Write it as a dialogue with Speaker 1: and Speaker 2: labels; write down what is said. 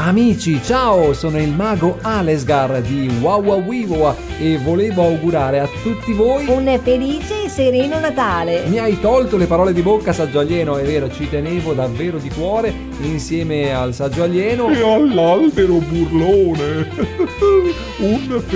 Speaker 1: Amici, ciao, sono il mago Alesgar di Wawawiwa e volevo augurare a tutti voi
Speaker 2: un felice e sereno Natale.
Speaker 1: Mi hai tolto le parole di bocca, saggio alieno, è vero, ci tenevo davvero di cuore insieme al saggio alieno
Speaker 3: e all'albero burlone. Un